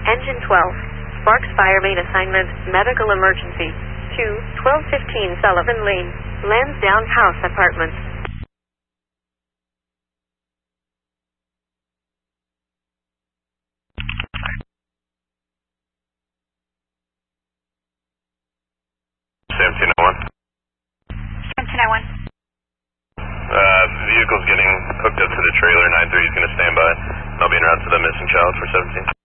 Engine 12. Sparks Fire Main Assignment, Medical Emergency. To 1215 Sullivan Lane, Lansdowne House Apartments. Vehicle's getting hooked up to the trailer. 9-3 is going to stand by. I'll be en route to the missing child for 17.